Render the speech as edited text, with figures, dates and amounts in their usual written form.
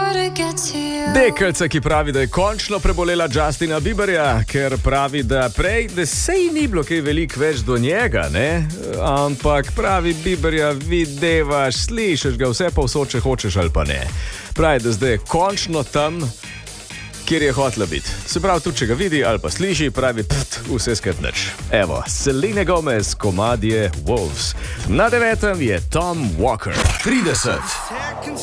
Deklica, ki pravi, da je končno prebolela Justina Bieberja, ker pravi, da prej, da sej ni bilo kaj veliko več do njega, ne? Ampak pravi Bieberja, videvaš, slišiš ga vse povsod, če hočeš ali pa ne. Pravi, da zdaj je končno tam, kjer je hotela biti. Se pravi, tudi če ga vidi ali pa sliši, pravi, vse skrat nič. Evo, Selena Gomez, komadje Wolves. Na 9. je Tom Walker. 30.